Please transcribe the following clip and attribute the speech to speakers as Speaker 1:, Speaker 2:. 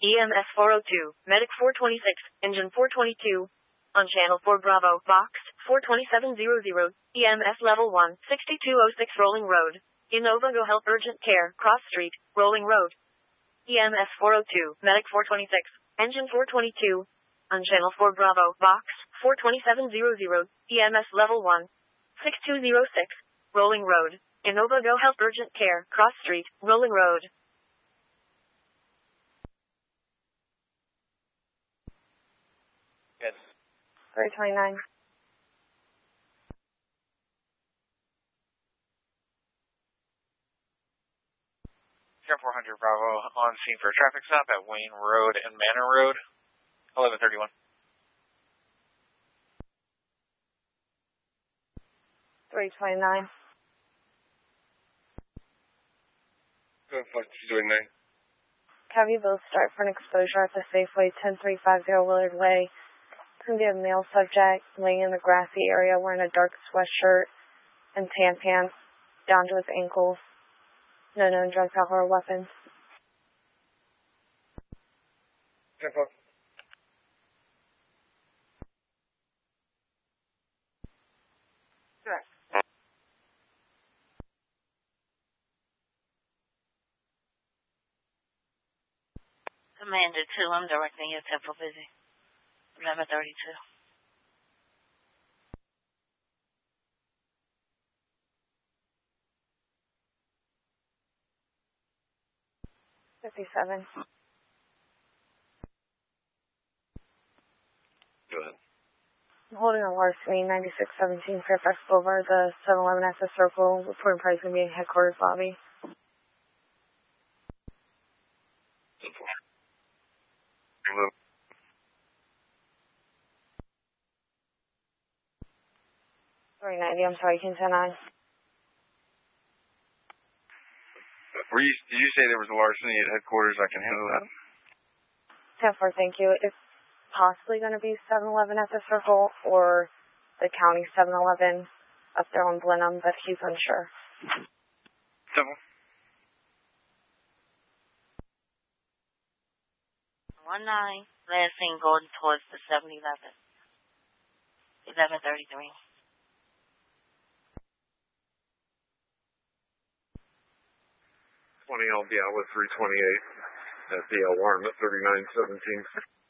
Speaker 1: EMS 402, Medic 426, Engine 422. On Channel 4 Bravo, Box 42700, EMS Level 1, 6206 Rolling Road. Innova Go Help Urgent Care, Cross Street, Rolling Road. EMS 402, Medic 426, Engine 422. On Channel 4 Bravo, Box 42700, EMS Level 1, 6206, Rolling Road. Innova Go Help Urgent Care, Cross Street, Rolling Road.
Speaker 2: Good.
Speaker 3: 329.
Speaker 2: Share 400 Bravo on scene for a traffic stop at Wayne Road and Manor Road, 1131.
Speaker 3: 329.
Speaker 4: Go fuck 229.
Speaker 3: Copy, both start for an exposure at the Safeway 10350 Willard Way. It's going to be a male subject laying in the grassy area wearing a dark sweatshirt and tan pants down to his ankles. No known drugs, alcohol, or weapons.
Speaker 4: 10 fuck.
Speaker 3: Correct.
Speaker 5: Commander 2, I'm directing your temple busy. 1132.
Speaker 3: $57.
Speaker 4: Go ahead.
Speaker 3: I'm holding a larceny, 9617 Fairfax Boulevard, the 711 Access Circle. Reporting price going to be in headquarters lobby.
Speaker 4: 10 4. Remove.
Speaker 3: I'm sorry, can you 10-9?
Speaker 4: Did you say there was a larceny at headquarters? I can handle that.
Speaker 3: 10-4, thank you. It's possibly going to be 7-Eleven at the Circle or the county 7-Eleven up there on Blenheim, but he's unsure.
Speaker 4: 10 4.
Speaker 5: 19, last seen going towards the 7-Eleven. 1133.
Speaker 4: 20, I'll be out with 328 at the alarm at 3917.